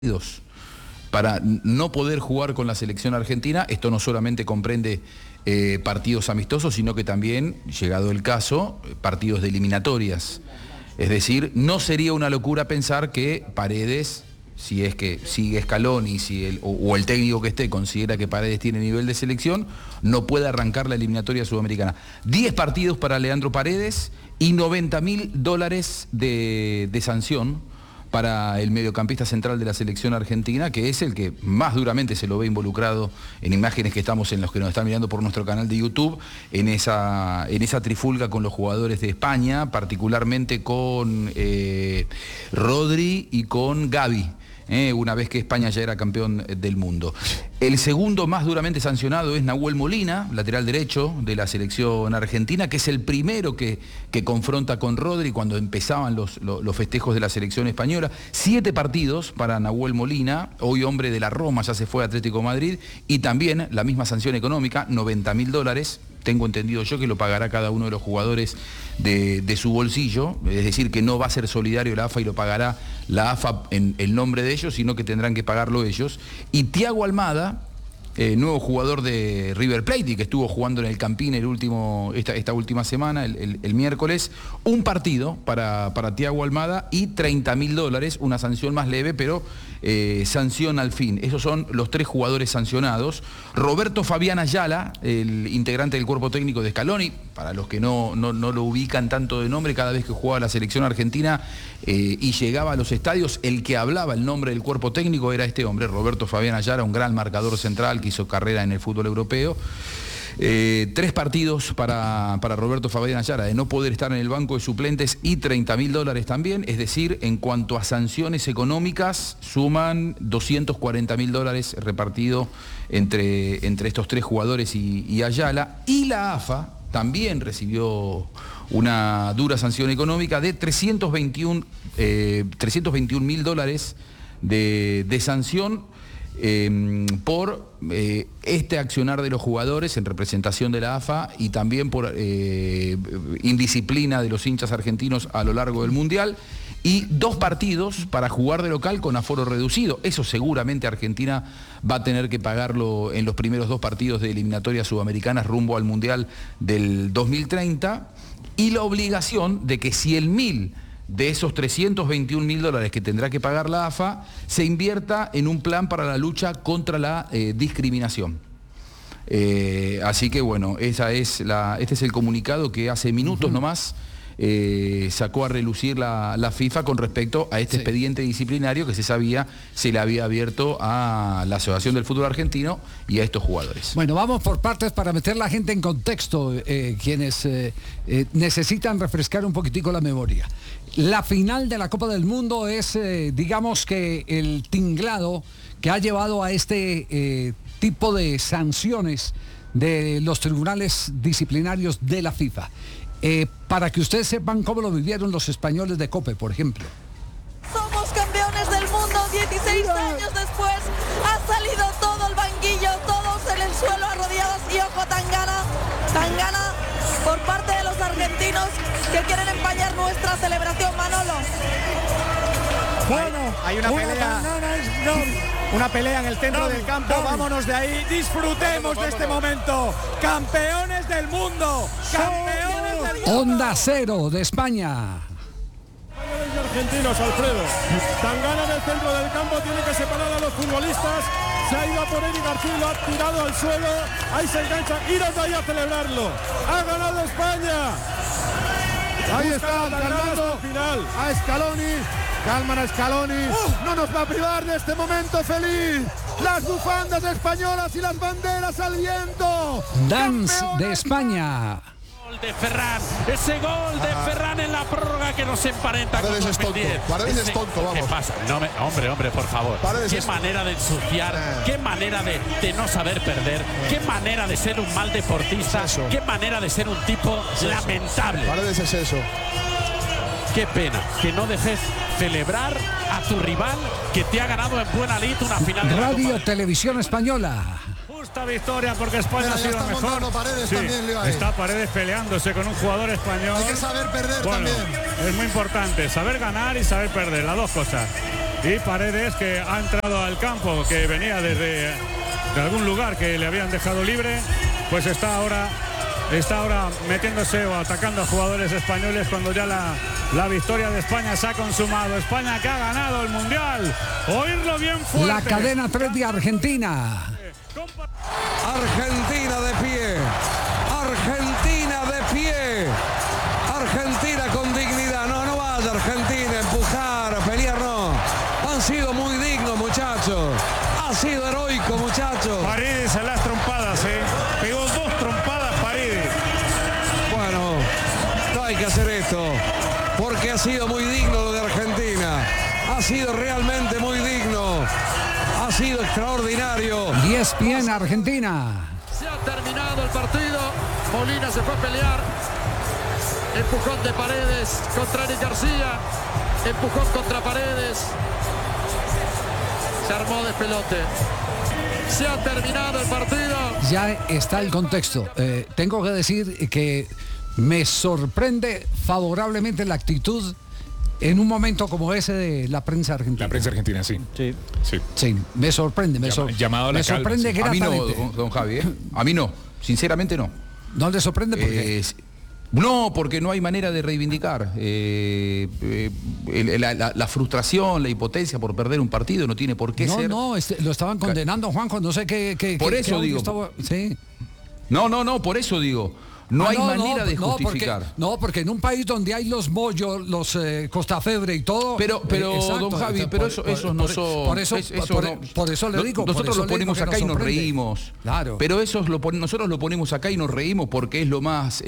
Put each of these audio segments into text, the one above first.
para no poder jugar con la selección argentina. Esto no solamente comprende partidos amistosos, sino que también, llegado el caso, partidos de eliminatorias. Es decir, no sería una locura pensar que Paredes, si es que sigue Scaloni, o el técnico que esté considera que Paredes tiene nivel de selección, no puede arrancar la eliminatoria sudamericana. 10 partidos para Leandro Paredes y $90.000 de sanción para el mediocampista central de la selección argentina, que es el que más duramente se lo ve involucrado en imágenes que estamos en los que nos están mirando por nuestro canal de YouTube, en esa trifulga con los jugadores de España, particularmente con Rodri y con Gavi, una vez que España ya era campeón del mundo. El segundo más duramente sancionado es Nahuel Molina, lateral derecho de la selección argentina, que es el primero que confronta con Rodri cuando empezaban los festejos de la selección española. 7 partidos para Nahuel Molina, hoy hombre de la Roma, ya se fue a Atlético de Madrid, y también la misma sanción económica, $90.000. Tengo entendido yo que lo pagará cada uno de los jugadores de su bolsillo, es decir, que no va a ser solidario la AFA y lo pagará la AFA en el nombre de ellos, sino que tendrán que pagarlo ellos. Y Thiago Almada, nuevo jugador de River Plate y que estuvo jugando en el Campín esta última semana, el miércoles, un partido para Thiago Almada y $30.000, una sanción más leve, pero sanción al fin. Esos son los 3 jugadores sancionados. Roberto Fabián Ayala, el integrante del cuerpo técnico de Scaloni, para los que no lo ubican tanto de nombre, cada vez que jugaba la selección argentina y llegaba a los estadios, el que hablaba el nombre del cuerpo técnico era este hombre, Roberto Fabián Ayala, un gran marcador central que hizo carrera en el fútbol europeo. 3 partidos para Roberto Fabián Ayala de no poder estar en el banco de suplentes y $30.000 también, es decir, en cuanto a sanciones económicas suman $240.000 repartido entre estos 3 jugadores y Ayala. Y la AFA también recibió una dura sanción económica de $321.000 de sanción por este accionar de los jugadores en representación de la AFA y también por indisciplina de los hinchas argentinos a lo largo del Mundial, y 2 partidos para jugar de local con aforo reducido. Eso seguramente Argentina va a tener que pagarlo en los primeros 2 partidos de eliminatorias sudamericanas rumbo al Mundial del 2030, y la obligación de que si el 1.000 de esos $321.000 que tendrá que pagar la AFA se invierta en un plan para la lucha contra la discriminación. Así que bueno, este es el comunicado que hace minutos nomás sacó a relucir la FIFA con respecto a este expediente disciplinario que se le había abierto a la Asociación del Fútbol Argentino y a estos jugadores. Bueno, vamos por partes para meter la gente en contexto, quienes necesitan refrescar un poquitico la memoria. La final de la Copa del Mundo es, digamos que el tinglado que ha llevado a este tipo de sanciones de los tribunales disciplinarios de la FIFA. Para que ustedes sepan cómo lo vivieron los españoles de COPE, por ejemplo. Somos campeones del mundo, 16 años después, ha salido todo el banquillo, todos en el suelo arrodillados, y ojo, Tangana por parte de los argentinos que quieren empañar nuestra celebración, Manolo. Bueno, hay una pelea en el centro del campo, vámonos de ahí, disfrutemos de este momento. Campeones del mundo, campeones del mundo. Onda Cero de España. Argentinos, Alfredo. Tangana en el centro del campo, tiene que separar a los futbolistas. Se ha ido a por Eric García, lo ha tirado al suelo. Ahí se engancha, iros de ahí a celebrarlo. Ha ganado España. Ahí está, calmando final a Scaloni. Calman a Scaloni. No nos va a privar de este momento feliz. Las bufandas españolas y las banderas al viento. Dance de España. De Ferran, ese gol de Ferran en la prórroga que nos emparenta Paredes con 2010. Paredes es tonto, vamos. ¿Qué pasa? Hombre, por favor. Paredes qué manera de ensuciar, qué manera de no saber perder, qué manera de ser un mal deportista, qué manera de ser un tipo lamentable. Paredes es eso. Qué pena que no dejes celebrar a tu rival que te ha ganado en buena lid una final de Radio la Copa. Televisión Española. Justa victoria porque España ha sido mejor. Paredes también, está Paredes peleándose con un jugador español. Hay que saber perder también. Es muy importante, saber ganar y saber perder, las dos cosas. y Paredes, que ha entrado al campo, que venía de algún lugar que le habían dejado libre, pues está ahora metiéndose o atacando a jugadores españoles cuando ya la victoria de España se ha consumado. España que ha ganado el Mundial. Oírlo bien fuerte. La cadena 3 de Argentina. Argentina de pie. Argentina de pie. Argentina con dignidad. No vaya Argentina, empujar, pelear no. Han sido muy dignos, muchachos. Ha sido heroico, muchachos. Paredes a las trompadas, pegó 2 trompadas Paredes. Bueno, no hay que hacer esto, porque ha sido muy digno lo de Argentina. Ha sido realmente muy digno. Ha sido extraordinario. ESPN Argentina. Se ha terminado el partido. Molina se fue a pelear. Empujón de Paredes contra Eric García. Empujón contra Paredes. Se armó despelote. Se ha terminado el partido. Ya está el contexto. Tengo que decir que me sorprende favorablemente la actitud en un momento como ese de la prensa argentina. La prensa argentina, sí. Sí, me sorprende. Llamado a la me sorprende calma, sí. gratamente. A mí no, don Javi, A mí no, sinceramente no. ¿No le sorprende por qué? No, porque no hay manera de reivindicar. La frustración, la impotencia por perder un partido no tiene por qué ser. No, lo estaban condenando, Juanjo, no sé qué. Por eso qué digo. Sí. No, por eso digo. No hay manera de justificar. Porque en un país donde hay los Moyo, los Costafebre y todo. Pero exacto, don Javi, pero esos no son. Por eso le digo. Nosotros lo ponemos acá y nos reímos. Claro. Pero nosotros lo ponemos acá y nos reímos porque es lo más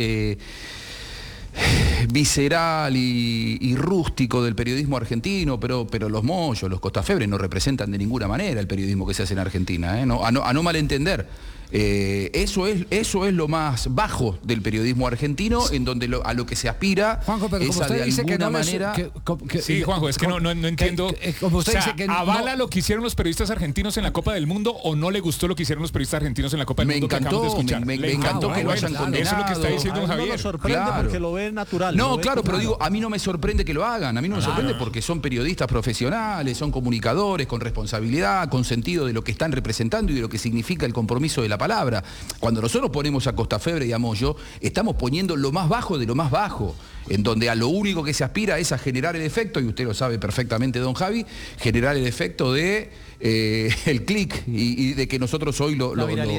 visceral y rústico del periodismo argentino, pero los Moyos, los Costafebre no representan de ninguna manera el periodismo que se hace en Argentina, a no malentender. Eso es lo más bajo del periodismo argentino, en donde a lo que se aspira, Juanjo, pero como usted dice que no manera. Sí, Juanjo, es que no entiendo. Como usted dice que ¿avala lo que hicieron los periodistas argentinos en la Copa del Mundo o no le gustó lo que hicieron los periodistas argentinos en la Copa del Mundo? Me encantó que lo hayan condenado. Eso es lo que está diciendo don Javier. No lo sorprende porque lo ve natural. No, claro, pero digo, a mí no me sorprende que lo hagan. A mí no me sorprende porque son periodistas profesionales, son comunicadores con responsabilidad, con sentido de lo que están representando y de lo que significa el compromiso de la palabra. Cuando nosotros ponemos a Costafebre y a Moyo, estamos poniendo lo más bajo de lo más bajo, en donde a lo único que se aspira es a generar el efecto, y usted lo sabe perfectamente, don Javi, generar el efecto de el clic y de que nosotros hoy lo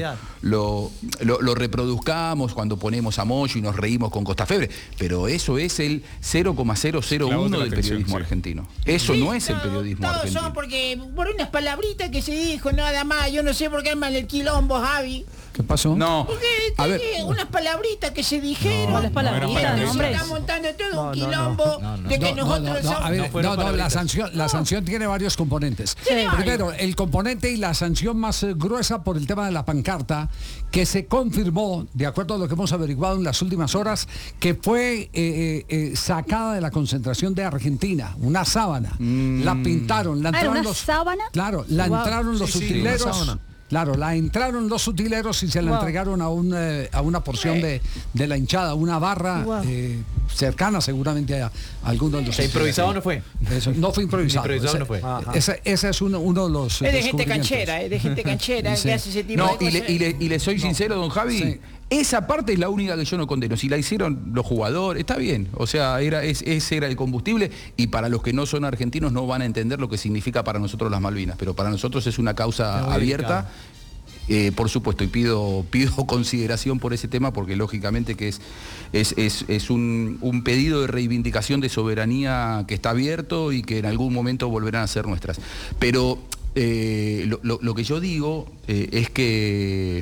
reproduzcamos cuando ponemos a Moyo y nos reímos con Costafebre, pero eso es el 0,001 del periodismo argentino. Eso no es el periodismo argentino. Son porque por unas palabritas que se dijo nada más, yo no sé por qué arman el quilombo, Javi. ¿Qué pasó? No. Porque unas palabritas que se dijeron. ¿Cuáles palabritas? Se está montando todo un quilombo de que nosotros somos. La sanción tiene varios componentes. Primero, el componente y la sanción más gruesa por el tema de la pancarta, que se confirmó, de acuerdo a lo que hemos averiguado en las últimas horas, que fue sacada de la concentración de Argentina, una sábana. La pintaron, la entraron ¿una sábana? Claro, la entraron los utileros. Claro, la entraron los utileros y se la entregaron a una porción de la hinchada, una barra cercana seguramente a alguno de los utileros. ¿Improvisado no fue? Eso, no fue improvisado. No fue. Ese es uno de los. Es de gente canchera, que hace ese tipo de cosas. Y le soy sincero, don Javi. Sí. Esa parte es la única que yo no condeno. Si la hicieron los jugadores, está bien. O sea, ese era el combustible, y para los que no son argentinos no van a entender lo que significa para nosotros las Malvinas. Pero para nosotros es una causa abierta. Por supuesto, y pido consideración por ese tema, porque lógicamente que es un pedido de reivindicación de soberanía que está abierto y que en algún momento volverán a ser nuestras. Pero lo que yo digo es que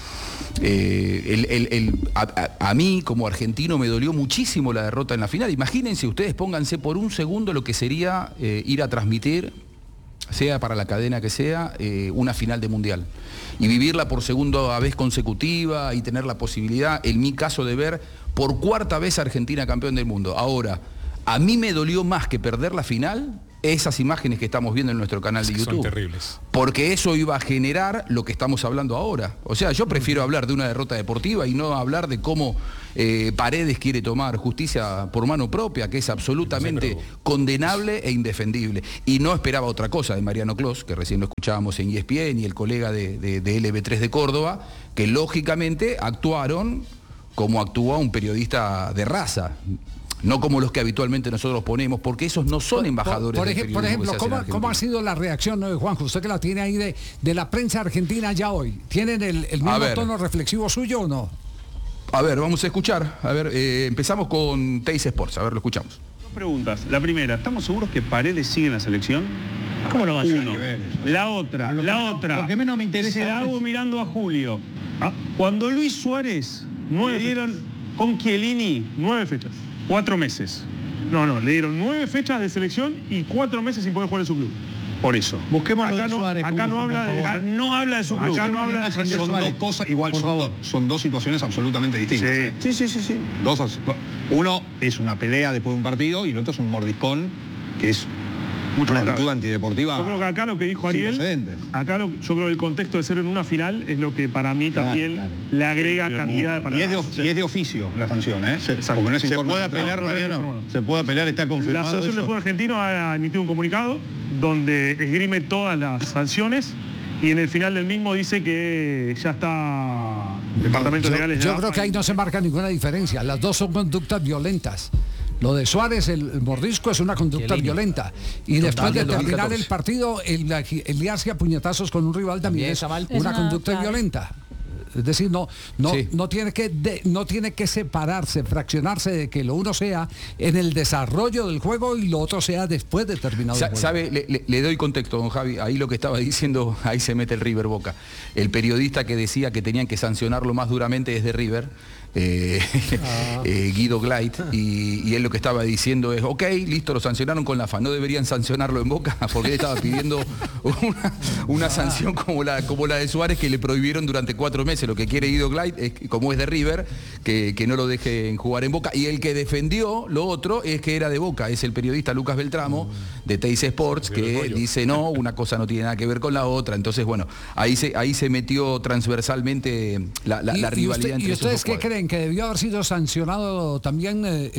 a mí como argentino me dolió muchísimo la derrota en la final. Imagínense ustedes, pónganse por un segundo lo que sería ir a transmitir, sea para la cadena que sea, una final de mundial y vivirla por segunda vez consecutiva y tener la posibilidad, en mi caso, de ver por cuarta vez a Argentina campeón del mundo. Ahora, a mí me dolió más que perder la final esas imágenes que estamos viendo en nuestro canal de YouTube. Son terribles. Porque eso iba a generar lo que estamos hablando ahora. O sea, yo prefiero hablar de una derrota deportiva y no hablar de cómo Paredes quiere tomar justicia por mano propia, que es absolutamente condenable e indefendible. Y no esperaba otra cosa de Mariano Clos, que recién lo escuchábamos en ESPN, y el colega de LB3 de Córdoba, que lógicamente actuaron como actúa un periodista de raza. No como los que habitualmente nosotros ponemos, porque esos no son embajadores por del ejemplo, periodismo. ¿cómo ha sido la reacción, Juanjo? Usted que la tiene ahí de la prensa argentina ya hoy. ¿Tienen el mismo tono reflexivo suyo o no? A ver, vamos a escuchar. A ver, empezamos con Teis Sports. A ver, lo escuchamos. Dos preguntas. La primera, ¿estamos seguros que Paredes sigue en la selección? ¿Cómo lo va a hacer? La otra. Lo que menos me interesa. Se la hago mirando a Julio. Cuando Luis Suárez le dieron con Chiellini 9 fechas. 4 meses. No, le dieron 9 fechas de selección y 4 meses sin poder jugar en su club. Por eso. Busquemos acá no habla de su club. Acá no habla de son dos cosas, igual son dos situaciones absolutamente distintas. Sí. Uno es una pelea después de un partido y el otro es un mordiscón que es una actitud antideportiva. Yo creo que acá lo que dijo Ariel, yo creo que el contexto de ser en una final es lo que para mí también le agrega cantidad de palabras. Y es de oficio la sanción, ¿eh? Se puede apelar, está confirmado. La Asociación de Fútbol Argentino ha emitido un comunicado donde esgrime todas las sanciones y en el final del mismo dice que ya está departamentos legales. Yo creo que ahí no se marca ninguna diferencia. Las dos son conductas violentas. Lo de Suárez, el mordisco, es una conducta violenta. Y después de terminar el partido, el liarse a puñetazos con un rival también es una conducta violenta. Es decir, no tiene que separarse, fraccionarse de que lo uno sea en el desarrollo del juego y lo otro sea después de terminado el juego. ¿Sabe? Le doy contexto, don Javi. Ahí lo que estaba diciendo, ahí se mete el River Boca. El periodista que decía que tenían que sancionarlo más duramente es de River. Guido Gleit, y él lo que estaba diciendo es: ok, listo, lo sancionaron con la FA, no deberían sancionarlo en Boca, porque él estaba pidiendo una sanción como la de Suárez, que le prohibieron durante 4 meses. Lo que quiere Guido Gleit, como es de River, que no lo dejen jugar en Boca. Y el que defendió lo otro es que era de Boca, es el periodista Lucas Beltramo de Teis Sports, que dice no, una cosa no tiene nada que ver con la otra. Entonces, bueno, ahí se metió transversalmente la rivalidad entre esos dos. ¿Y ustedes qué creen? ¿Que debió haber sido sancionado también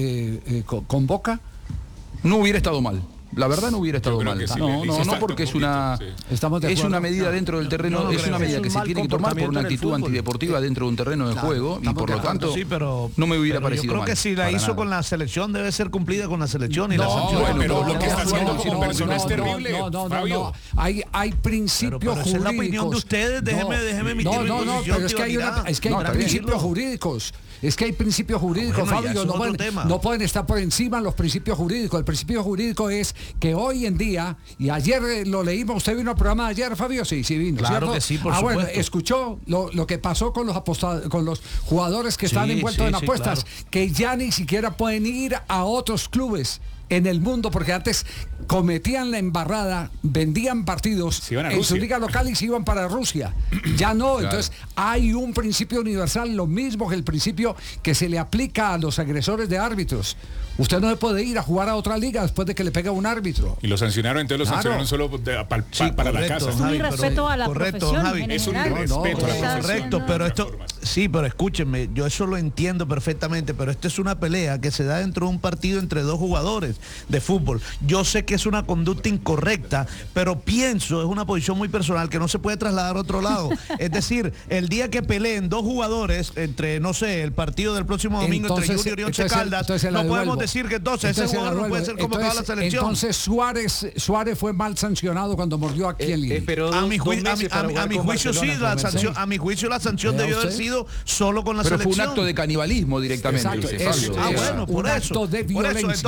con Boca? No hubiera estado mal. La verdad no hubiera estado mal. Sí, no, porque es una medida dentro del terreno, es una medida que se tiene que tomar por una actitud antideportiva dentro de un terreno de juego, y por lo tanto no me hubiera parecido mal. Yo creo que si la hizo con la selección debe ser cumplida con la selección y la sanción. Bueno, pero lo que está haciendo como persona es terrible. No. Hay principios jurídicos. Esa es la opinión de ustedes, déjeme emitir mi posición. No, pero es que hay principios jurídicos. Es que hay principios jurídicos, Fabio, no pueden estar por encima los principios jurídicos. El principio jurídico es que hoy en día, y ayer lo leímos, ¿usted vino al programa de ayer, Fabio? Sí vino. Claro, ¿cierto? que sí, por supuesto. Bueno, escuchó lo que pasó con los jugadores que están envueltos en apuestas, que ya ni siquiera pueden ir a otros clubes en el mundo, porque antes cometían la embarrada, vendían partidos en su liga local y se iban para Rusia. Ya no, entonces hay un principio universal, lo mismo que el principio que se le aplica a los agresores de árbitros. Usted no se puede ir a jugar a otra liga después de que le pega un árbitro. Y lo sancionaron, entonces lo sancionaron solo para la casa. Es un irrespeto a la profesión, Javi. Es un irrespeto a la profesión. Correcto, pero esto, sí, pero escúchenme, yo eso lo entiendo perfectamente, pero esto es una pelea que se da dentro de un partido entre dos jugadores de fútbol. Yo sé que es una conducta incorrecta, pero pienso, es una posición muy personal que no se puede trasladar a otro lado. Es decir, el día que peleen dos jugadores entre, no sé, el partido del próximo domingo entre Junior y Once Caldas, no podemos decir que entonces ese jugador no puede ser convocado a la selección. Entonces Suárez fue mal sancionado cuando mordió a Chiellini. A mi juicio sí, a mi juicio la sanción debió haber sido solo con la selección. Pero fue un acto de canibalismo directamente. Bueno, por eso. Acto de violencia.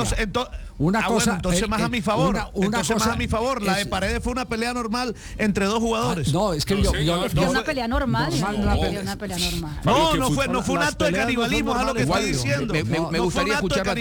Entonces más a mi favor. La de Paredes fue una pelea normal entre dos jugadores. No, es que una pelea normal. No fue un acto de canibalismo, es lo que estoy diciendo. Me gustaría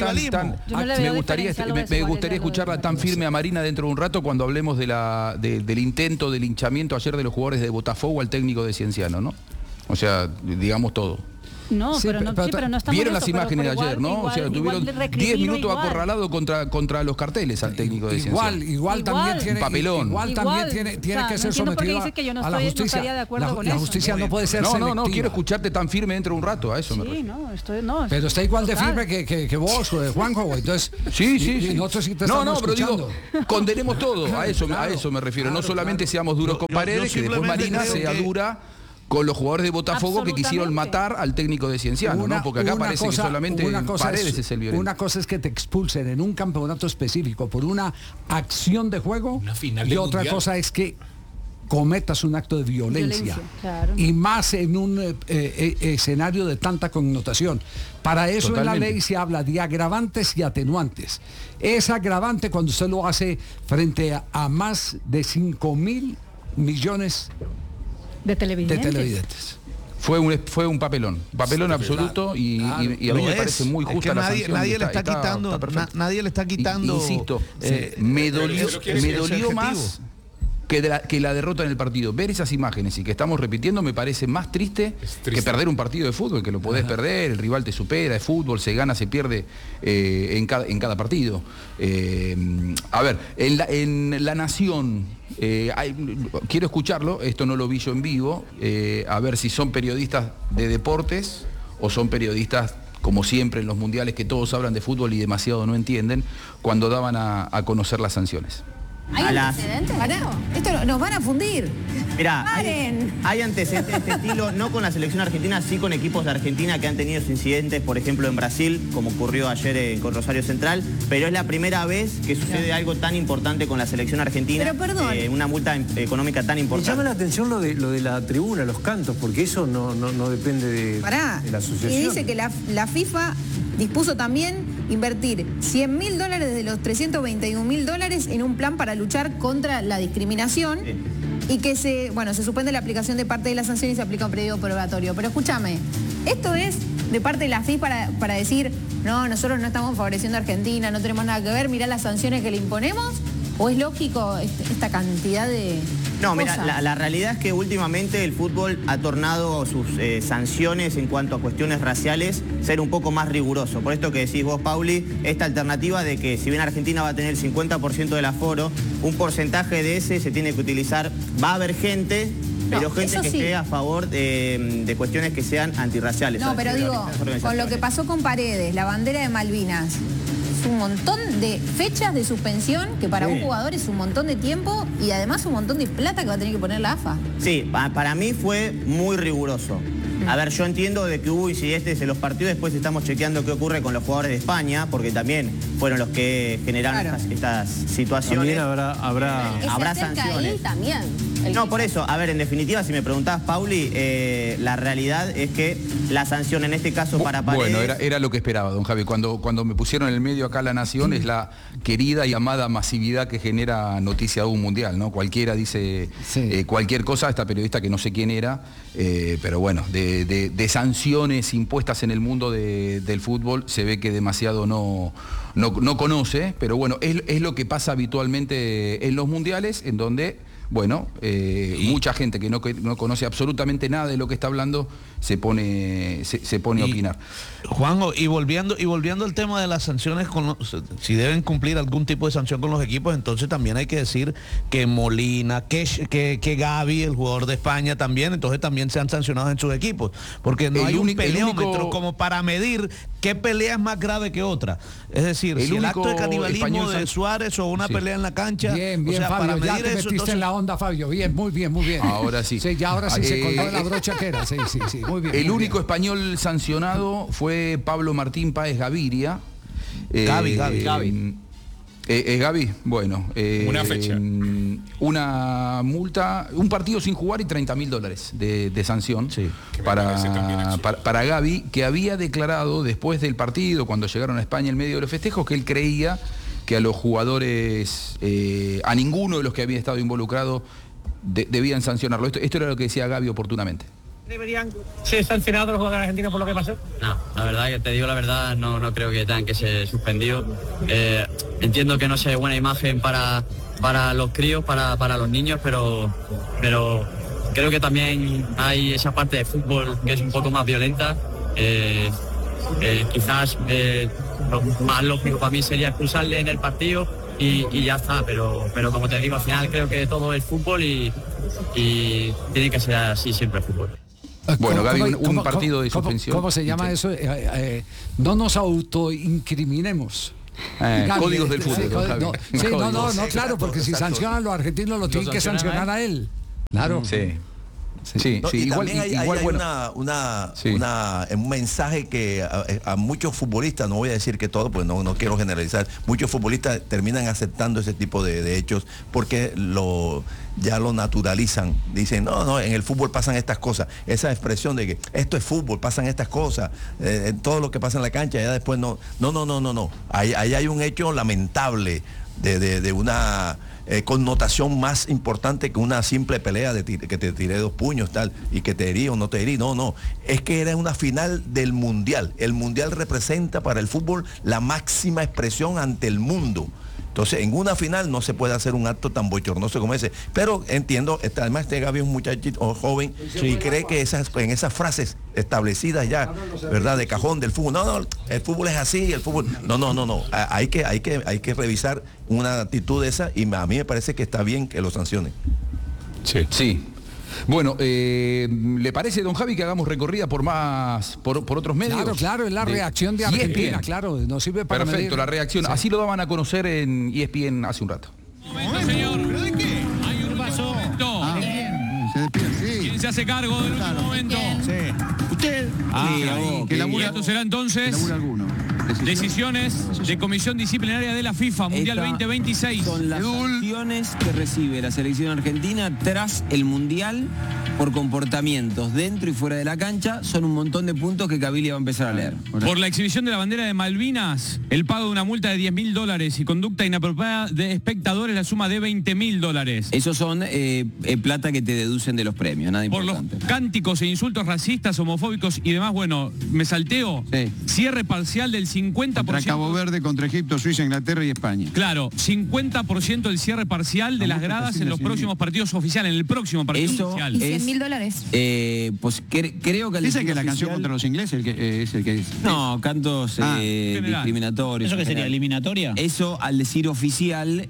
escucharla tan firme a Marina dentro de un rato cuando hablemos del intento de linchamiento ayer de los jugadores de Botafogo al técnico de Cienciano, ¿no? O sea, digamos todo. No, Sí, pero no, sí, pero no está Vieron molesto, las imágenes pero de ayer, igual, ¿no? O sea, igual tuvieron le 10 recrimino minutos igual. acorralado contra los carteles al técnico de Cienciano. Igual también tiene, papelón. igual también tiene O sea, que no ser entiendo por qué sometido dice que yo no a la estoy- no justicia. estaría de acuerdo con la eso. justicia no puede ser No, selectiva. quiero escucharte tan firme dentro de un rato, a eso me Sí, refiero. no, estoy, no. Pero está igual de total. firme que vos, Juanjo, entonces. Sí. y nosotros sí te No, estamos pero escuchando. digo, condenemos todo, a eso me refiero. No solamente seamos duros con Paredes, que después Marina sea dura con los jugadores de Botafogo que quisieron matar al técnico de Cienciano, ¿no? Porque acá parece que solamente Paredes es el violento. Una cosa es que te expulsen en un campeonato específico por una acción de juego final y del otra Mundial. cosa es que cometas un acto de violencia, claro. y más en un escenario de tanta connotación. Para eso en la Totalmente. ley se habla de agravantes y atenuantes. Es agravante cuando usted lo hace frente a más de 5.000 millones De de televidentes. televidentes. Fue un papelón absoluto y a mí me parece muy Es justa que la nadie, sanción. nadie le está quitando, nadie le está quitando. Insisto, me dolió más que la derrota en el partido. Ver esas imágenes y que estamos repitiendo me parece más triste que perder un partido de fútbol, que lo podés perder, el rival te supera, es fútbol, se gana, se pierde en cada partido. A ver, en La Nación, quiero escucharlo, esto no lo vi yo en vivo, a ver si son periodistas de deportes o son periodistas como siempre en los mundiales, que todos hablan de fútbol y demasiado no entienden, cuando daban a conocer las sanciones. ¿Hay antecedentes? Esto nos van a fundir. Mirá, ¡Paren! hay antecedentes de este estilo, no con la selección argentina, sí con equipos de Argentina que han tenido incidentes, por ejemplo en Brasil, como ocurrió ayer con Rosario Central, pero es la primera vez que sucede algo tan importante con la selección argentina. Pero perdón. Una multa económica tan Me importante. llama la atención lo de la tribuna, los cantos, porque eso no depende de la asociación. Y dice que la FIFA dispuso también invertir $100.000 de los $321.000 en un plan para luchar contra la discriminación y que se suspende la aplicación de parte de la sanción y se aplica un periodo probatorio. Pero escúchame, esto es de parte de la FIFA para decir, no, nosotros no estamos favoreciendo a Argentina, no tenemos nada que ver, mirá las sanciones que le imponemos, ¿o es lógico esta cantidad de No, mira, cosas? la realidad es que últimamente el fútbol ha tornado sus sanciones en cuanto a cuestiones raciales ser un poco más riguroso. Por esto que decís vos, Pauli, esta alternativa de que si bien Argentina va a tener el 50% del aforo, un porcentaje de ese se tiene que utilizar, va a haber gente, pero gente eso que sí. esté a favor de cuestiones que sean antirraciales. No, pero digo, con lo que pasó con Paredes, la bandera de Malvinas, es un montón de fechas de suspensión que para un jugador es un montón de tiempo y además un montón de plata que va a tener que poner la AFA. Sí, para mí fue muy riguroso. A ver, yo entiendo de que hubo incidentes en los partidos, después estamos chequeando qué ocurre con los jugadores de España, porque también fueron los que generaron estas situaciones. También habrá sanciones. Él también. No, por eso, a ver, en definitiva, si me preguntás, Pauli, la realidad es que la sanción en este caso para Paredes... Bueno, era lo que esperaba, don Javi. Cuando me pusieron en el medio acá La Nación, es la querida y amada masividad que genera noticia de un mundial, ¿no? Cualquiera dice cualquier cosa, esta periodista que no sé quién era, pero bueno, de sanciones impuestas en el mundo del fútbol se ve que demasiado no conoce, pero bueno, es lo que pasa habitualmente en los mundiales, en donde... Bueno, mucha gente que no conoce absolutamente nada de lo que está hablando se pone a opinar. Juanjo, y volviendo al tema de las sanciones, si deben cumplir algún tipo de sanción con los equipos, entonces también hay que decir que Molina, que Gavi, el jugador de España también, entonces también se han sancionado en sus equipos, porque no hay un peleómetro como para medir qué pelea es más grave que otra. Es decir, si el acto de canibalismo de Suárez o una pelea en la cancha, Bien, o sea, Fabio, para ya medir te eso, metiste en la onda, Fabio. Bien, muy bien. Ahora sí. Sí, ya ahora sí se colgó la brocha que era. Sí, muy bien. El único español sancionado fue Pablo Martín Páez Gaviria. Gavi. Gavi, bueno. Una fecha. Una multa, un partido sin jugar y $30.000 de sanción para Gavi, que había declarado después del partido, cuando llegaron a España en medio de los festejos, que él creía que a los jugadores, a ninguno de los que había estado involucrado, debían sancionarlo. Esto era lo que decía Gavi oportunamente. ¿Deberían ser sancionados los jugadores argentinos por lo que pasó? No, la verdad, que te digo la verdad, no creo que tengan que ser suspendidos. Entiendo que no sea buena imagen para los críos, para los niños, pero creo que también hay esa parte de fútbol que es un poco más violenta Quizás lo más lógico para mí sería expulsarle en el partido y ya está, pero como te digo, al final creo que todo es fútbol y tiene que ser así siempre el fútbol. Bueno, Gaby, un partido de suspensión. ¿Cómo se llama eso? No nos autoincriminemos. Códigos del fútbol. Claro, porque si sancionan a los argentinos, lo tienen que sancionar a él. Claro. Sí. Igual hay un mensaje que a muchos futbolistas, no voy a decir que todo, pues no quiero generalizar, muchos futbolistas terminan aceptando ese tipo de hechos porque ya lo naturalizan. Dicen, no, en el fútbol pasan estas cosas. Esa expresión de que esto es fútbol, pasan estas cosas, todo lo que pasa en la cancha, ya después no. Ahí hay un hecho lamentable de una connotación más importante que una simple pelea que te tiré 2 puños tal y que te herí o no te herí. No, es que era una final del mundial. El mundial representa para el fútbol la máxima expresión ante el mundo. Entonces, en una final no se puede hacer un acto tan bochornoso como ese. Pero entiendo, además Gaby es un muchachito joven y cree que en esas frases establecidas ya, ¿verdad? De cajón del fútbol. No, el fútbol es así, el fútbol. No. Hay que revisar una actitud de esa y a mí me parece que está bien que lo sancionen. Sí. Bueno, ¿le parece, don Javi, que hagamos recorrida por otros medios? Claro, es la reacción de Argentina, ESPN. claro, nos sirve para Perfecto, medir. la reacción. Sí. Así lo daban a conocer en ESPN hace un rato. Señor, ¿pero de qué? Hay un paso. ¿Quién se hace cargo del último momento? Usted. Y esto será entonces decisiones de comisión disciplinaria de la FIFA Mundial 2026. Son las sanciones que recibe la selección argentina tras el Mundial por comportamientos dentro y fuera de la cancha. Son un montón de puntos que Cabilia va a empezar a leer. Por la exhibición de la bandera de Malvinas, el pago de una multa de $10.000 y conducta inapropiada de espectadores, la suma de $20.000. Esos son plata que te deducen de los premios, nada importante. Por los cánticos e insultos racistas, homofóbicos y demás, bueno, me salteo. Cierre parcial del 50%. Contra Cabo Verde, contra Egipto, Suiza, Inglaterra y España. Claro, 50% del cierre parcial de las gradas en los próximos partidos oficiales, en el próximo partido oficial. ¿Y $100.000? Pues creo que... ¿Dice que la canción contra los ingleses es el que dice? No, cantos discriminatorios. ¿Eso qué sería, eliminatoria? Eso, al decir oficial,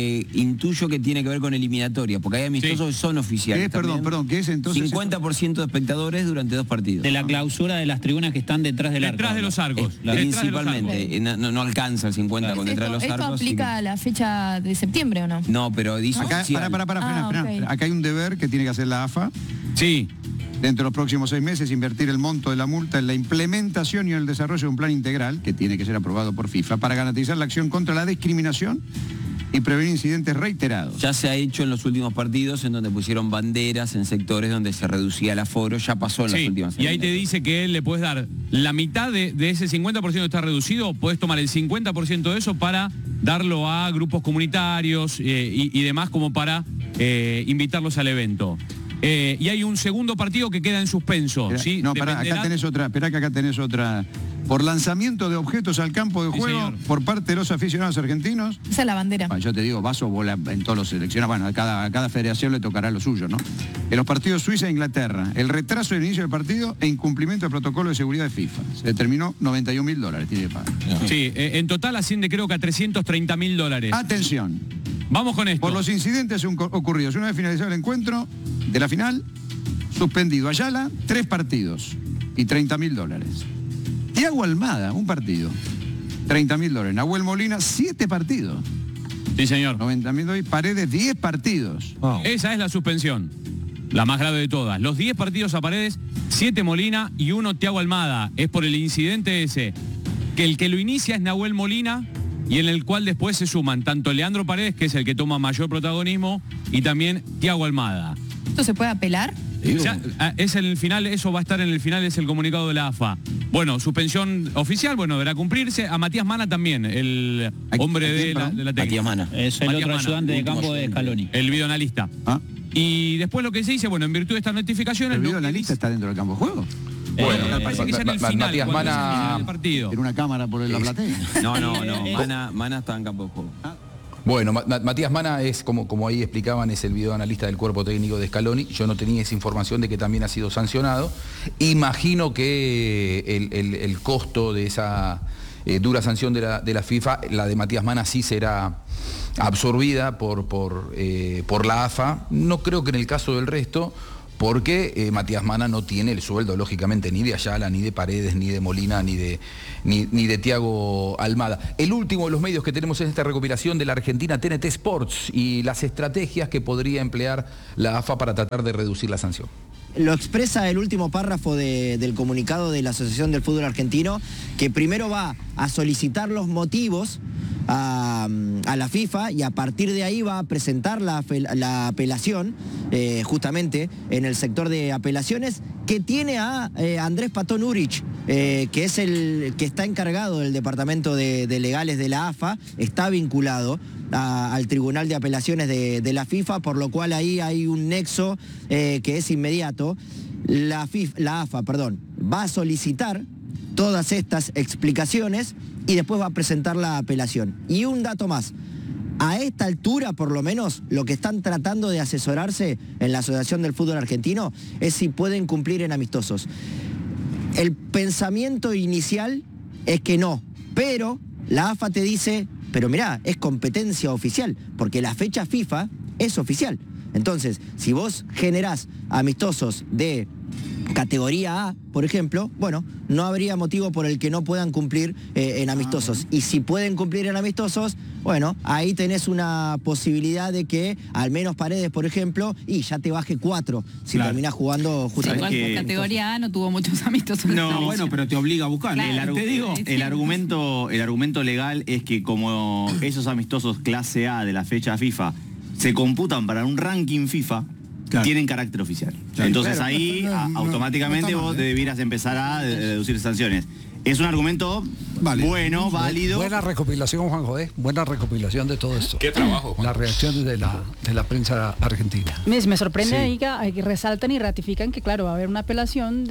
intuyo que tiene que ver con eliminatoria, porque hay amistosos que son oficiales. Perdón, ¿qué es entonces? 50% de espectadores durante 2 partidos. De la clausura de las tribunas que están detrás del arco. Detrás de los arcos. Principalmente. No alcanza el 50 con detrás de los arcos. ¿Esto aplica a la fecha de septiembre o no? No, pero dice oficial. Okay. Acá hay un deber que tiene que hacer la AFA. Sí. Dentro de los próximos 6 meses, invertir el monto de la multa en la implementación y en el desarrollo de un plan integral, que tiene que ser aprobado por FIFA, para garantizar la acción contra la discriminación y prevenir incidentes reiterados. Ya se ha hecho en los últimos partidos en donde pusieron banderas en sectores donde se reducía el aforo, ya pasó en las últimas. Y ahí te dice que le puedes dar la mitad de ese 50% que está reducido, puedes tomar el 50% de eso para darlo a grupos comunitarios y demás como para invitarlos al evento. Y hay un segundo partido que queda en suspenso. ¿Sí? No, acá tenés otra, esperá que acá tenés otra. Por lanzamiento de objetos al campo de juego por parte de los aficionados argentinos. Esa es la bandera. Bueno, yo te digo, vaso bola en todos los seleccionados. Bueno, a cada federación le tocará lo suyo, ¿no? En los partidos Suiza e Inglaterra, el retraso del inicio del partido e incumplimiento del protocolo de seguridad de FIFA. Se determinó $91.000, tiene que pagar. Sí, en total asciende creo que a $330.000. Atención. Vamos con esto. Por los incidentes ocurridos una vez finalizado el encuentro de la final, suspendido Ayala, 3 partidos y $30.000. Thiago Almada, un partido, $30.000. Nahuel Molina, 7 partidos. Sí, señor. $90.000. Paredes, 10 partidos. Wow. Esa es la suspensión, la más grave de todas. Los 10 partidos a Paredes, 7 Molina y 1 Thiago Almada. Es por el incidente ese, que el que lo inicia es Nahuel Molina y en el cual después se suman tanto Leandro Paredes, que es el que toma mayor protagonismo, y también Thiago Almada. ¿Esto se puede apelar? Ya, es en el final, eso va a estar en el final, es el comunicado de la AFA. Bueno, suspensión oficial, bueno, deberá cumplirse. A Matías Mana también, el hombre de la técnica. Matías Mana. Es el otro ayudante de campo de Scaloni. El videoanalista. Y después lo que se dice, bueno, en virtud de estas notificaciones... ¿El videoanalista está dentro del campo de juego? Bueno, parece que ya en el final, Matías Mana... ¿Tiene una cámara por la platea? No, Mana está en campo de juego. Bueno, Matías Mana es, como ahí explicaban, es el videoanalista del cuerpo técnico de Scaloni. Yo no tenía esa información de que también ha sido sancionado. Imagino que el costo de esa dura sanción de la FIFA, la de Matías Mana sí será absorbida por la AFA. No creo que en el caso del resto, porque Matías Mana no tiene el sueldo, lógicamente, ni de Ayala, ni de Paredes, ni de Molina, ni de Thiago Almada. El último de los medios que tenemos en esta recopilación de la Argentina, TNT Sports, y las estrategias que podría emplear la AFA para tratar de reducir la sanción. Lo expresa el último párrafo del comunicado de la Asociación del Fútbol Argentino, que primero va a solicitar los motivos a la FIFA y a partir de ahí va a presentar la apelación, justamente en el sector de apelaciones, que tiene a Andrés Patón Urich, que es el que está encargado del departamento de legales de la AFA, está vinculado al Tribunal de Apelaciones de la FIFA, por lo cual ahí hay un nexo que es inmediato. La AFA va a solicitar todas estas explicaciones y después va a presentar la apelación. Y un dato más, a esta altura por lo menos lo que están tratando de asesorarse en la Asociación del Fútbol Argentino es si pueden cumplir en amistosos. El pensamiento inicial es que no, pero la AFA te dice, pero mirá, es competencia oficial, porque la fecha FIFA es oficial. Entonces, si vos generás amistosos de categoría A, por ejemplo, bueno, no habría motivo por el que no puedan cumplir en amistosos. Y si pueden cumplir en amistosos, bueno, ahí tenés una posibilidad de que al menos Paredes, por ejemplo, y ya te baje 4 si terminás jugando justamente. Sí, igual categoría A no tuvo muchos amistosos. No, bueno, pero te obliga a buscar. Claro, el argumento legal es que como esos amistosos clase A de la fecha FIFA se computan para un ranking FIFA, tienen carácter oficial. Entonces ahí automáticamente vos debieras empezar a deducir sanciones. Es un argumento bueno, válido. Buena recopilación, Juanjo, buena recopilación de todo esto. Qué trabajo, Juanjo. La reacción de la prensa argentina. Me sorprende ahí que resaltan y ratifican que, claro, va a haber una apelación.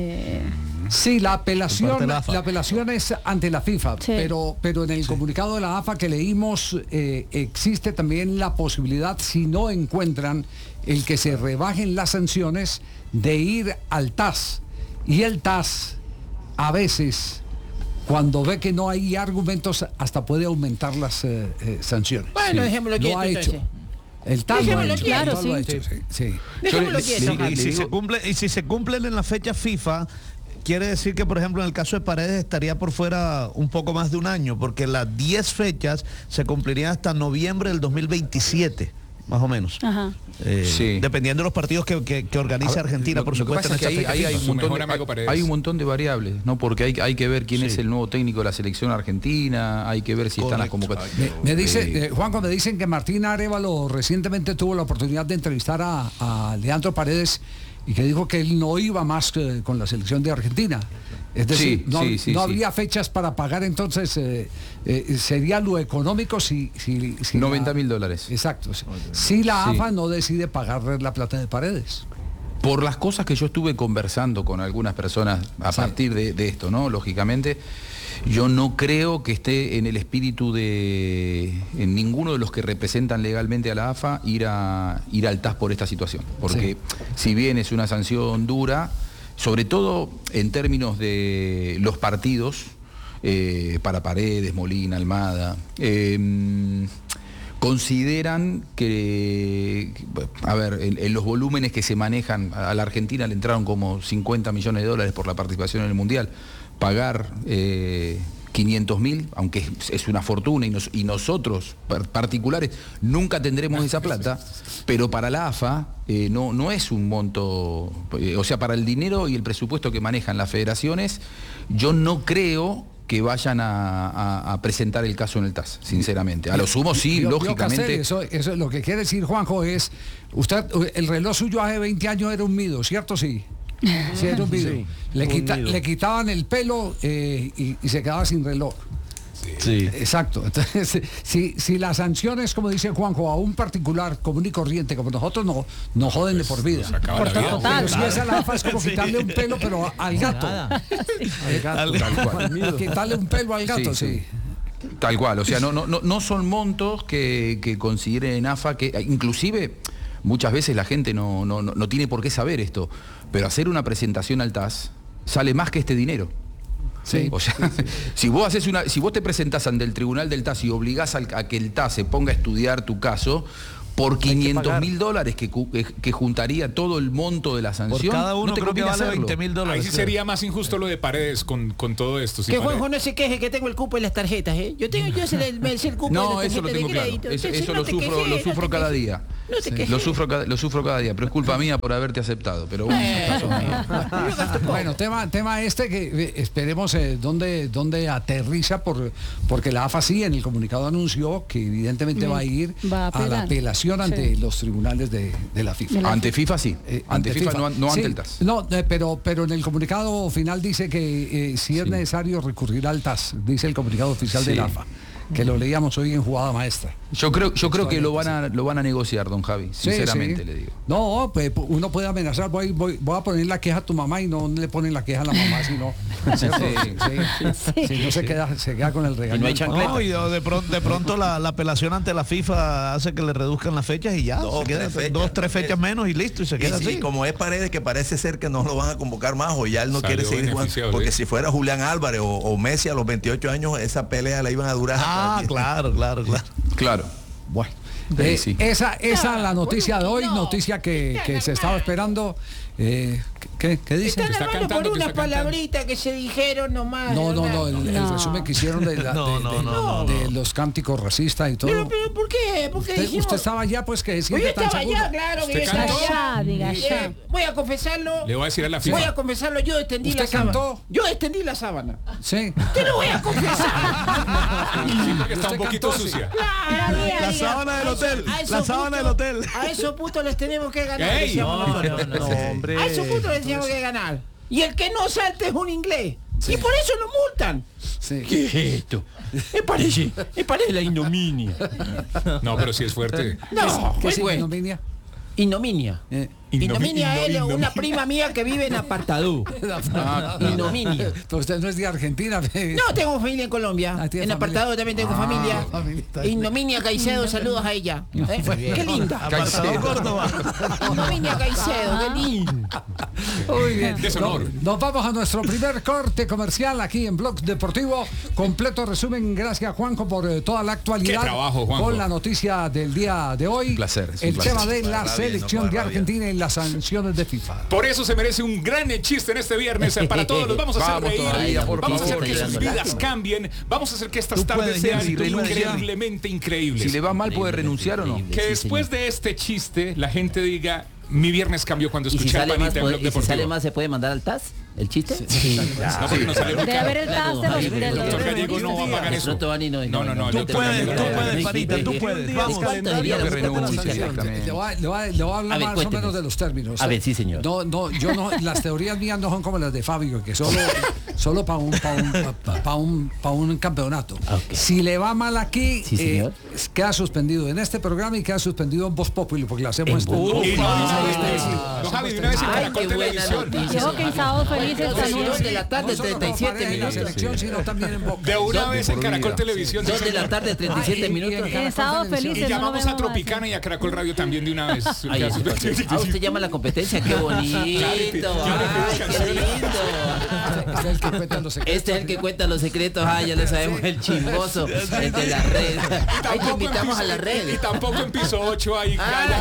Sí, la apelación es ante la FIFA, sí. pero en el comunicado de la AFA que leímos existe también la posibilidad, si no encuentran el que se rebajen las sanciones, de ir al TAS. Y el TAS, a veces, cuando ve que no hay argumentos, hasta puede aumentar las sanciones. Bueno, dejémoslo quieto. Lo ha hecho. El TAS lo ha hecho. Claro, sí. Dejémoslo quieto. Y si se cumplen en la fecha FIFA, quiere decir que, por ejemplo, en el caso de Paredes estaría por fuera un poco más de un año, porque las 10 fechas se cumplirían hasta noviembre del 2027. Más o menos. Ajá. Dependiendo de los partidos que organiza Argentina, por supuesto. Hay un montón de variables, ¿no? Porque hay que ver quién es el nuevo técnico de la selección argentina, hay que ver si están las convocatorias. Me dice, Juanjo, me dicen que Martín Arévalo recientemente tuvo la oportunidad de entrevistar a Leandro Paredes y que dijo que él no iba más con la selección de Argentina. Es decir, no habría fechas para pagar, entonces sería lo económico si $90.000. Exacto. Si la AFA no decide pagar la plata de Paredes. Por las cosas que yo estuve conversando con algunas personas a partir de esto, ¿no? Lógicamente, yo no creo que esté en el espíritu en ninguno de los que representan legalmente a la AFA ir al TAS por esta situación. Porque si bien es una sanción dura, sobre todo en términos de los partidos, para Paredes, Molina, Almada, consideran que, a ver, en los volúmenes que se manejan, a la Argentina le entraron como $50 millones por la participación en el Mundial, pagar 500.000, aunque es una fortuna y nosotros particulares nunca tendremos esa plata, pero para la AFA no es un monto, o sea, para el dinero y el presupuesto que manejan las federaciones, yo no creo que vayan a presentar el caso en el TAS, sinceramente. A lo sumo sí, lógicamente. Eso es lo que quiere decir Juanjo, es, usted, el reloj suyo hace 20 años era un Mido, ¿cierto? Sí. Sí, era un Mido. Le quitaban el pelo y se quedaba sin reloj. Sí. Exacto. Entonces, si las sanciones, como dice Juanjo, a un particular común y corriente como nosotros, no joden de por vida. Pero si esa la AFA es como quitarle un pelo, pero al gato. Quitarle un pelo al gato, sí. Tal cual, o sea, no son montos que consideren AFA, que inclusive muchas veces la gente no tiene por qué saber esto, pero hacer una presentación al TAS sale más que este dinero. Sí, o sea, si vos te presentás ante el tribunal del TAS y obligás a que el TAS se ponga a estudiar tu caso, por $500.000 que juntaría todo el monto de la sanción, por cada uno, no te creo que vale $20.000. Ahí sí sería más injusto lo de Paredes con todo esto. Que Juanjo no se queje que tengo el cupo en las tarjetas, ¿eh? Yo sé el cupo no, de las tarjetas de crédito. Eso lo sufro cada día. No te quejes. Lo sufro cada día, pero es culpa mía por haberte aceptado. Pero bueno, tema este que esperemos dónde aterriza, porque la AFA sí en el comunicado anunció que evidentemente va a ir a la apelación ante los tribunales de la FIFA. Ante FIFA sí. Ante FIFA no ante el TAS. No, pero en el comunicado final dice que si es necesario recurrir al TAS, dice el comunicado oficial de la AFA, que lo leíamos hoy en Jugada Maestra. Yo creo que lo van a negociar, don Javi, sinceramente le digo. No, pues uno puede amenazar, voy a poner la queja a tu mamá y no le ponen la queja a la mamá, sino si no se queda con el regaño. No, y de pronto la apelación ante la FIFA hace que le reduzcan las fechas y ya, se queda 2-3 fechas menos y listo, y se queda así. Como es Paredes, que parece ser que no lo van a convocar más, o ya él no quiere seguir jugando, porque si fuera Julián Álvarez o Messi a los 28 años, esa pelea la iban a durar. Claro. Bueno, esa es la noticia de hoy, noticia que se estaba esperando. ¿Qué dicen? Están hablando por unas palabritas que se dijeron nomás. No, el resumen que hicieron de los cánticos racistas y todo. Pero ¿por qué? Usted estaba allá, pues que decía. Yo estaba allá, claro que yo estaba allá. Voy a confesarlo. Le voy a decir a la FIFA. Voy a confesarlo, yo extendí la sábana. ¿Cantó? Yo extendí la sábana. Sí. Te lo voy a confesar. Sí, porque está un poquito sucia. La sábana del hotel. La sábana del hotel. A esos putos les tenemos que ganar. No, hombre. A esos putos les tenemos que ganar. Y el que no salte es un inglés. Sí. Y por eso lo multan. Sí. ¿Qué es esto? Me parece la ignominia. No, pero sí es fuerte. No, ¿qué es ignominia? Ignominia. Ignominia es una prima mía que vive en apartadú. Ignominia. Pero usted no es de Argentina. No, tengo familia en Colombia. En apartado también tengo familia. Ignominia Caicedo, saludos a ella. Qué linda. Caicedo, Córdoba. Ignominia Caicedo, qué linda. Muy bien. Nos vamos a nuestro primer corte comercial aquí en Blog Deportivo. Completo resumen. Gracias, Juanjo, por toda la actualidad. Qué trabajo, Juanjo. Con la noticia del día de hoy. Un placer. El tema de la selección de Argentina y las sanciones de FIFA. Por eso se merece un gran chiste en este viernes para todos. Los vamos a hacer reír, vamos a hacer que sus vidas cambien, vamos a hacer que estas tardes sean increíblemente increíbles. Si le va mal, ¿puede renunciar o no? Que después de este chiste la gente diga: mi viernes cambió cuando escuché a Panita en Blog Deportivo. Si sale más, ¿se puede mandar al TAS el chiste? Sí. No, porque no sale de haber el TAS el doctor Gallego no va a pagar eso. No. Tú puedes, Panita, tú puedes. Vamos. Le voy a hablar más o menos de los términos. A ver, sí, señor. No, yo no, las teorías mías no son como las de Fabio, que solo para un campeonato. Okay. Si le va mal aquí, queda suspendido en este programa y queda suspendido en Voz Populi, porque le hacemos No, Javi, de una vez en Caracol Televisión. Dijo que en Sábado Felices también. 2 de la tarde, 37 minutos. De una vez en Caracol Televisión. 2 de la tarde, 37 minutos. En Sábado Felices. Y llamamos a Tropicana y a Caracol Radio también de una vez. Usted llama a la competencia, qué bonito. Ay, qué lindo. Este es el que cuenta los secretos. Ya lo sabemos, el chismoso entre las redes. Ahí te invitamos a la red. Y tampoco en piso 8 ahí.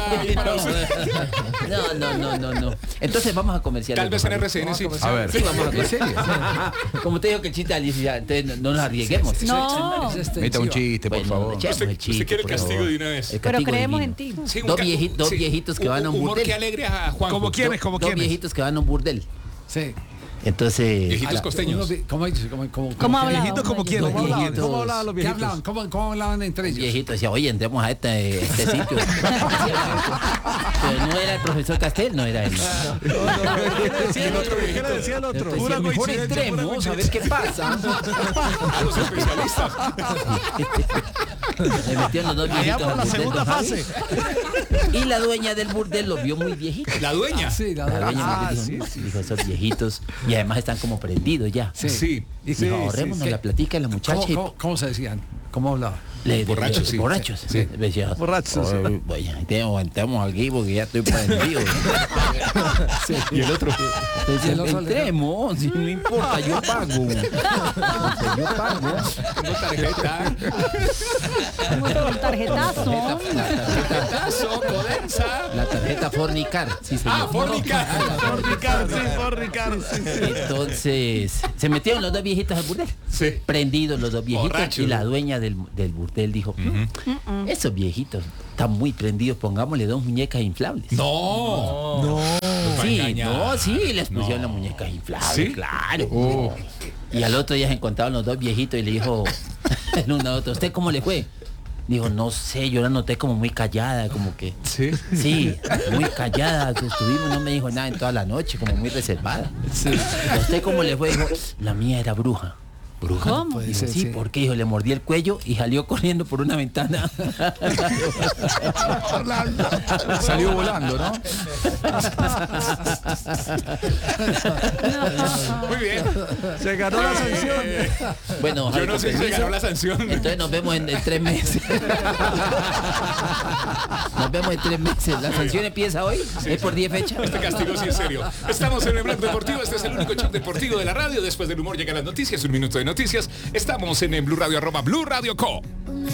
No. Entonces vamos a comercial. Tal vez en RCN sí. A ver. Sí, vamos a comercial. Como te digo que el chiste Alicia, no nos arriesguemos. No. Meta un chiste, por favor. Usted quiere el castigo de una vez. Pero creemos en ti. Dos viejitos que van a un burdel. Humor que alegre a Juan. ¿Cómo quiénes? Dos viejitos que van a un burdel. Sí. Entonces, viejitos costeños. ¿Cómo hablaban? Viejitos como quiénes. ¿Cómo hablaban los viejitos? ¿Qué hablaban? ¿Cómo hablaban entre ellos? Viejitos decía, oye, entremos a este sitio. Pero no era el profesor Castel, no era él. ¿Qué le decía el otro? Entonces, mejor entremos a ver qué pasa. A los especialistas. Se metieron los dos viejitos. Allá por la al burdel, segunda don Javi. fase. Y la dueña del burdel los vio muy viejitos. ¿La dueña? Sí, La dueña dijo, esos viejitos. Y además están como prendidos ya. Sí. Dijo, ahorrémonos la platica de la muchacha. ¿Cómo se decían? ¿Cómo hablaba? Borrachos, sí. Borrachos. Sí. Decía, Borrachos. Aguantamos aquí porque ya estoy prendido. Sí. Y el otro. Entremos, si no importa, yo pago. Yo pago. Tengo tarjeta. Un tarjetazo. Tarjetazo, Codensa. La tarjeta Fornicar. Sí, señor. Fornicar. Entonces, se metieron los dos viejitos al burdel. Sí. Prendidos los dos viejitos. Borrachos. Y la dueña del burdel dijo, esos viejitos están muy prendidos, pongámosle 2 muñecas inflables. No. Sí, les pusieron las muñecas inflables, ¿Sí? claro. Y al otro día se encontraron los dos viejitos y le dijo el uno a otro, ¿usted cómo le fue? Dijo, no sé, yo la noté como muy callada, como que... Sí. Sí, muy callada, que estuvimos, no me dijo nada en toda la noche, como muy reservada. Sí. ¿Usted cómo le fue? Dijo, la mía era bruja. ¿Bruja? ¿Cómo? Dijo, sí, porque dijo, le mordí el cuello y salió corriendo por una ventana. Salió volando, ¿no? Muy bien. Se ganó la sanción. Bueno, yo no sé si se ganó la sanción. Entonces nos vemos en 3 meses. Nos vemos en 3 meses. La sanción empieza hoy. Sí, es por 10 fechas. Este castigo sí es serio. Estamos en el Blog Deportivo. Este es el único show deportivo de la radio. Después del humor llegan las noticias. Un minuto de noticias. Estamos en Blue Radio, @Blue Radio Co.